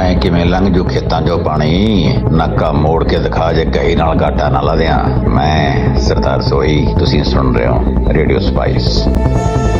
ਐ ਕਿਵੇਂ ਲੰਘ ਜੂ ਖੇਤਾਂ 'ਚੋਂ ਪਾਣੀ। ਨੱਕਾ ਮੋੜ ਕੇ ਦਿਖਾ ਜੇ ਕਹੀ ਨਾਲ ਘਾਟਾ ਨਾ ਲਾ ਦਿਆਂ। ਮੈਂ ਸਰਦਾਰ ਸੋਈ, ਤੁਸੀਂ ਸੁਣ ਰਹੇ ਹੋ ਰੇਡੀਓ ਸਪਾਈਸ।